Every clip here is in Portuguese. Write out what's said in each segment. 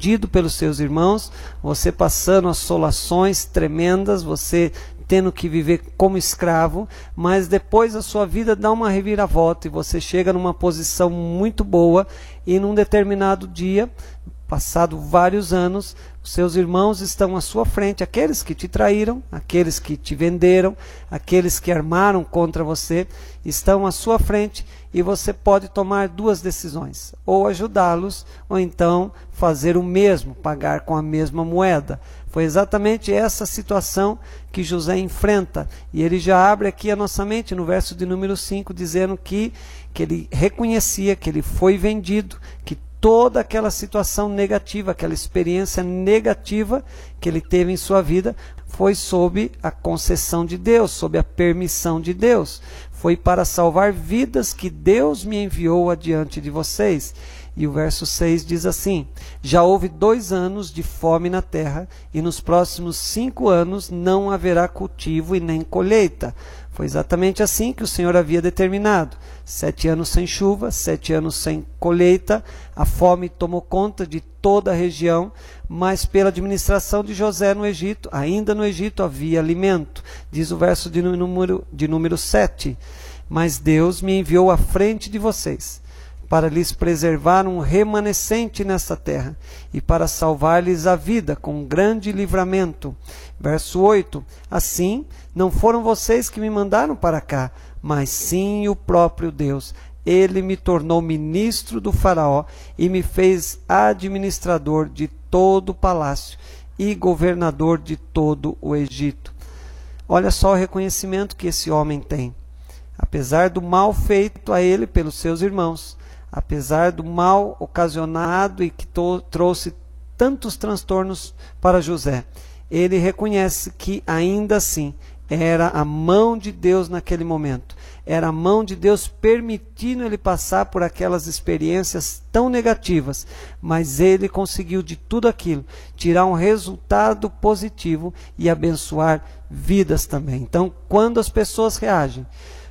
vendido pelos seus irmãos, você passando assolações tremendas, você tendo que viver como escravo, mas depois a sua vida dá uma reviravolta e você chega numa posição muito boa e num determinado dia, passado vários anos, os seus irmãos estão à sua frente, aqueles que te traíram, aqueles que te venderam, aqueles que armaram contra você, estão à sua frente e você pode tomar duas decisões, ou ajudá-los, ou então fazer o mesmo, pagar com a mesma moeda. Foi exatamente essa situação que José enfrenta, e ele já abre aqui a nossa mente no verso de número 5, dizendo que ele reconhecia que ele foi vendido, que toda aquela situação negativa, aquela experiência negativa que ele teve em sua vida, foi sob a concessão de Deus, sob a permissão de Deus. Foi para salvar vidas que Deus me enviou adiante de vocês. E o verso 6 diz assim: já houve 2 anos de fome na terra, e nos próximos 5 anos não haverá cultivo e nem colheita. Foi exatamente assim que o Senhor havia determinado. 7 anos sem chuva, 7 anos sem colheita, a fome tomou conta de toda a região, mas pela administração de José no Egito, ainda no Egito havia alimento. Diz o verso de número 7, mas Deus me enviou à frente de vocês, para lhes preservar um remanescente nessa terra, e para salvar-lhes a vida com grande livramento. Verso 8, assim, não foram vocês que me mandaram para cá, mas sim o próprio Deus. Ele me tornou ministro do faraó e me fez administrador de todo o palácio e governador de todo o Egito. Olha só o reconhecimento que esse homem tem. Apesar do mal feito a ele pelos seus irmãos, apesar do mal ocasionado e que trouxe tantos transtornos para José, ele reconhece que ainda assim era a mão de Deus naquele momento. Era a mão de Deus permitindo ele passar por aquelas experiências tão negativas, mas ele conseguiu de tudo aquilo tirar um resultado positivo e abençoar vidas também. Então, quando as pessoas reagem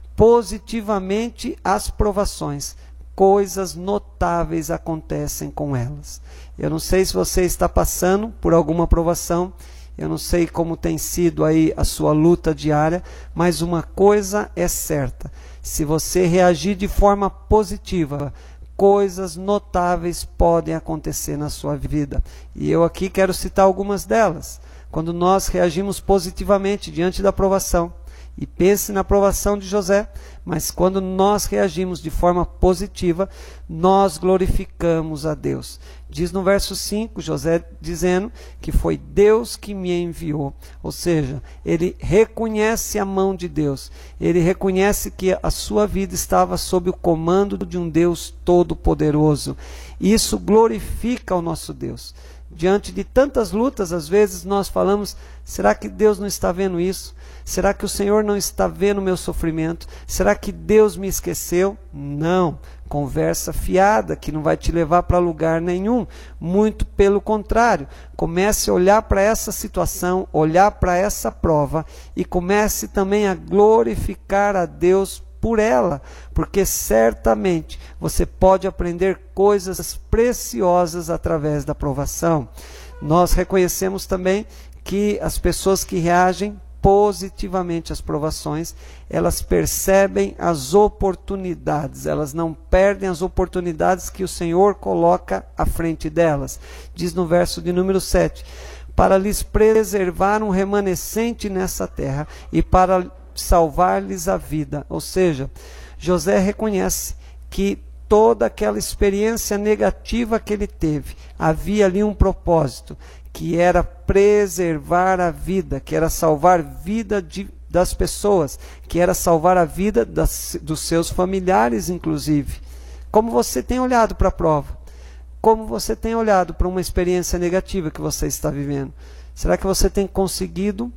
positivamente às provações, coisas notáveis acontecem com elas. Eu não sei se você está passando por alguma provação, eu não sei como tem sido aí a sua luta diária, mas uma coisa é certa: se você reagir de forma positiva, coisas notáveis podem acontecer na sua vida. E eu aqui quero citar algumas delas. Quando nós reagimos positivamente diante da provação, e pense na provação de José, mas quando nós reagimos de forma positiva, nós glorificamos a Deus. Diz no verso 5, José dizendo que foi Deus que me enviou. Ou seja, ele reconhece a mão de Deus. Ele reconhece que a sua vida estava sob o comando de um Deus todo-poderoso. Isso glorifica o nosso Deus. Diante de tantas lutas, às vezes nós falamos: será que Deus não está vendo isso? Será que o Senhor não está vendo o meu sofrimento? Será que Deus me esqueceu? Não. Conversa fiada que não vai te levar para lugar nenhum. Muito pelo contrário. Comece a olhar para essa situação, olhar para essa prova e comece também a glorificar a Deus por ela, porque certamente você pode aprender coisas preciosas através da provação. Nós reconhecemos também que as pessoas que reagem positivamente às provações, elas percebem as oportunidades, elas não perdem as oportunidades que o Senhor coloca à frente delas. Diz no verso de número 7, para lhes preservar um remanescente nessa terra e para salvar-lhes a vida. Ou seja, José reconhece que toda aquela experiência negativa que ele teve, havia ali um propósito, que era preservar a vida, que era salvar a vida das pessoas, que era salvar a vida dos seus familiares, inclusive. Como você tem olhado para a prova? Como você tem olhado para uma experiência negativa que você está vivendo? Será que você tem conseguido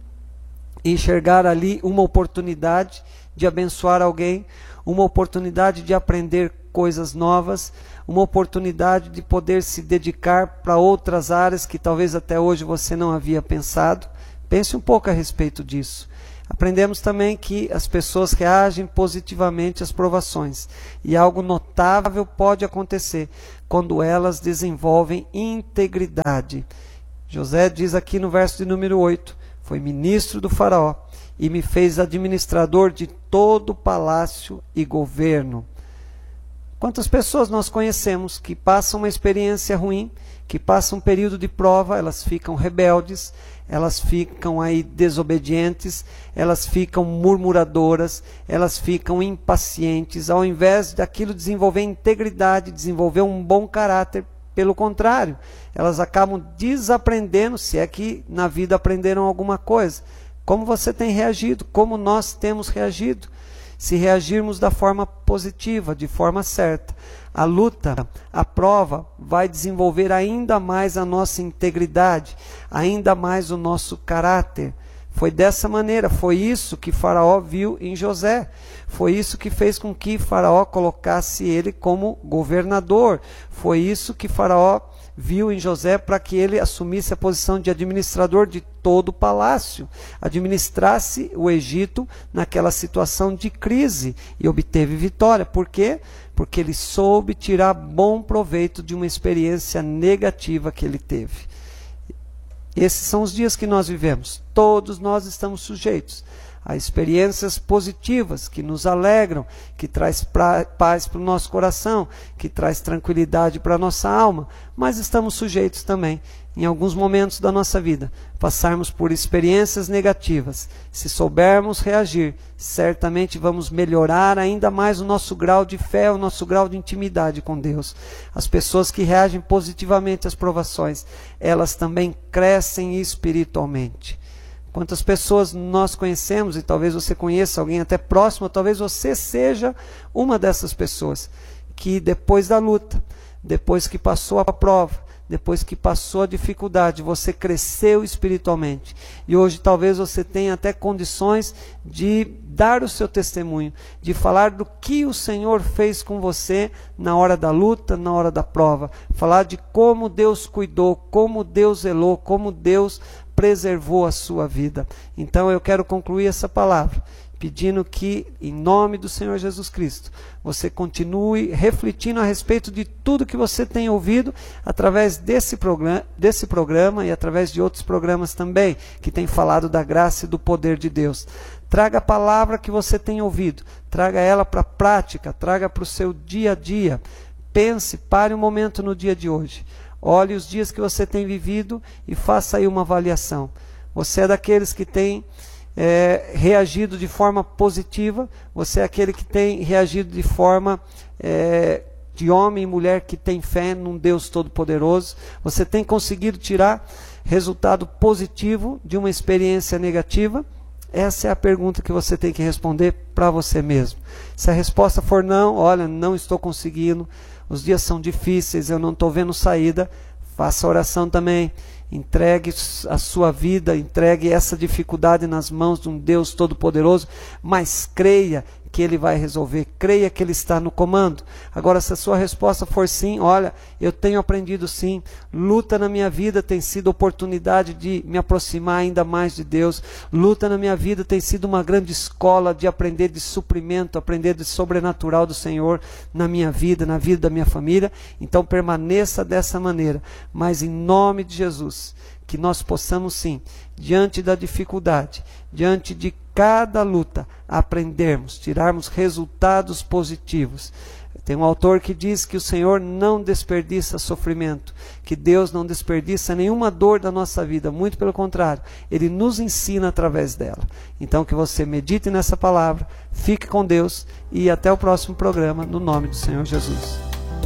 enxergar ali uma oportunidade de abençoar alguém, uma oportunidade de aprender coisas novas, uma oportunidade de poder se dedicar para outras áreas que talvez até hoje você não havia pensado? Pense um pouco a respeito disso. Aprendemos também que as pessoas reagem positivamente às provações, e algo notável pode acontecer quando elas desenvolvem integridade. José diz aqui no verso de número 8, foi ministro do faraó e me fez administrador de todo o palácio e governo. Quantas pessoas nós conhecemos que passam uma experiência ruim, que passam um período de prova, elas ficam rebeldes, elas ficam aí desobedientes, elas ficam murmuradoras, elas ficam impacientes, ao invés daquilo desenvolver integridade, desenvolver um bom caráter. Pelo contrário, elas acabam desaprendendo, se é que na vida aprenderam alguma coisa. Como você tem reagido? Como nós temos reagido? Se reagirmos da forma positiva, de forma certa, a luta, a prova vai desenvolver ainda mais a nossa integridade, ainda mais o nosso caráter. Foi dessa maneira, foi isso que Faraó viu em José. Foi isso que fez com que Faraó colocasse ele como governador. Foi isso que Faraó viu em José para que ele assumisse a posição de administrador de todo o palácio, administrasse o Egito naquela situação de crise e obteve vitória. Por quê? Porque ele soube tirar bom proveito de uma experiência negativa que ele teve. Esses são os dias que nós vivemos. Todos nós estamos sujeitos a experiências positivas que nos alegram, que traz paz para o nosso coração, que traz tranquilidade para a nossa alma, mas estamos sujeitos também, em alguns momentos da nossa vida, passarmos por experiências negativas. Se soubermos reagir, certamente vamos melhorar ainda mais o nosso grau de fé, o nosso grau de intimidade com Deus. As pessoas que reagem positivamente às provações, elas também crescem espiritualmente. Quantas pessoas nós conhecemos, e talvez você conheça alguém até próximo, talvez você seja uma dessas pessoas, que depois da luta, depois que passou a prova, depois que passou a dificuldade, você cresceu espiritualmente. E hoje talvez você tenha até condições de dar o seu testemunho, de falar do que o Senhor fez com você na hora da luta, na hora da prova. Falar de como Deus cuidou, como Deus zelou, como Deus preservou a sua vida. Então eu quero concluir essa palavra pedindo que, em nome do Senhor Jesus Cristo, você continue refletindo a respeito de tudo que você tem ouvido através desse programa e através de outros programas também, que tem falado da graça e do poder de Deus. Traga a palavra que você tem ouvido, traga ela para a prática, traga para o seu dia a dia. Pense, pare um momento no dia de hoje. Olhe os dias que você tem vivido e faça aí uma avaliação. Você é daqueles que tem reagido de forma positiva, você é aquele que tem reagido de forma de homem e mulher que tem fé num Deus Todo-Poderoso. Você tem conseguido tirar resultado positivo de uma experiência negativa? Essa é a pergunta que você tem que responder para você mesmo. Se a resposta for não, olha, não estou conseguindo, os dias são difíceis, eu não estou vendo saída, faça oração também. Entregue a sua vida, entregue essa dificuldade nas mãos de um Deus Todo-Poderoso, mas creia que Ele vai resolver, creia que Ele está no comando. Agora, se a sua resposta for sim, olha, eu tenho aprendido sim, luta na minha vida tem sido oportunidade de me aproximar ainda mais de Deus, luta na minha vida tem sido uma grande escola de aprender de suprimento, aprender de sobrenatural do Senhor na minha vida, na vida da minha família. Então permaneça dessa maneira, mas em nome de Jesus, que nós possamos sim, diante da dificuldade, diante de cada luta, aprendermos, tirarmos resultados positivos. Tem um autor que diz que o Senhor não desperdiça sofrimento, que Deus não desperdiça nenhuma dor da nossa vida, muito pelo contrário, Ele nos ensina através dela. Então que você medite nessa palavra, fique com Deus e até o próximo programa, no nome do Senhor Jesus.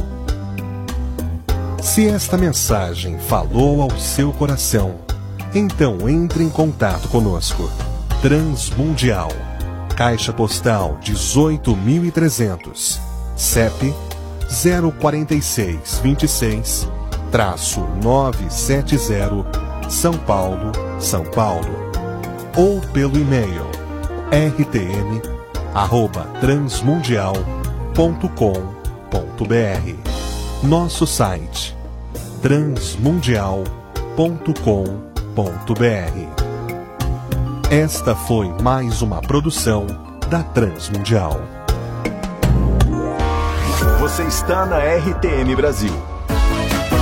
Se esta mensagem falou ao seu coração, então entre em contato conosco. Transmundial, Caixa Postal 18.300, CEP 04626-970, São Paulo, São Paulo. Ou pelo e-mail rtm@transmundial.com.br. Nosso site transmundial.com.br. Esta foi mais uma produção da Transmundial. Você está na RTM Brasil.